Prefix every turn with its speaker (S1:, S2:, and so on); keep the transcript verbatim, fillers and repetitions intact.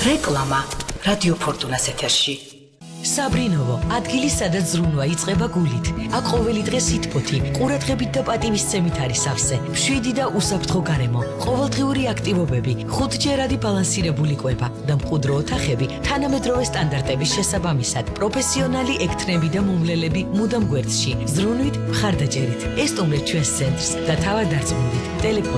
S1: რეკლამა რადიო ფორტუნას ეთერში.
S2: საბრინოვო, ადგილი სადაც ზრუნვა იწყება გულით. აქ ყოველი დღე სითბოთი, ყურადღებით და პატივისცემით არის სავსე. მშვიდი და უსაფრთხო გარემო, ყოველდღიური აქტივობები, ხუთჯერადი ბალანსირებული კვება და მყუდრო ოთახები თანამედროვე სტანდარტების შესაბამისად. პროფესიონალი ექთნები და მომლელები მუდამ გვერდში. ზრუნვით, მხარდაჭერით. ესტუმრეთ ჩვენს ცენტრს და თავად დარწმუნდით. ტელეფონი